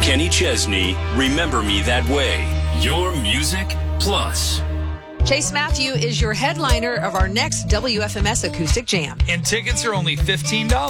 Kenny Chesney, Remember Me That Way. Your Music Plus. Chase Matthew is your headliner of our next WFMS Acoustic Jam. And tickets are only $15.